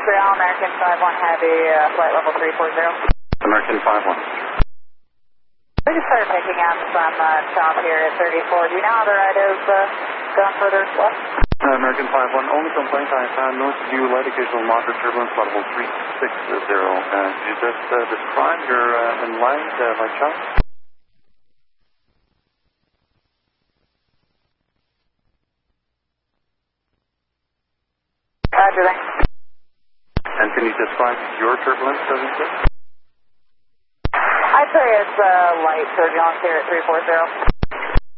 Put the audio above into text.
Montreal, American 51 Heavy, flight level 340. American 51. We just started picking up some top here at 34. Do you know how the ride is going further west? American 51, only complaint I found north of you, light occasional moderate turbulence, level 360. Could you just describe your in light by chance? Roger that. And can you describe your turbulence, does it say? I'd say it's light turbulence here at 340.